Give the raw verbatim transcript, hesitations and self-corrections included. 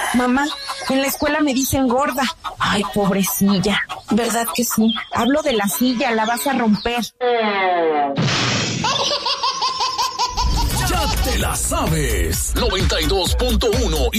Mamá, en la escuela me dicen gorda. Ay, pobrecilla. ¿Verdad que sí? Hablo de la silla, la vas a romper. Ya te la sabes. noventa y dos punto uno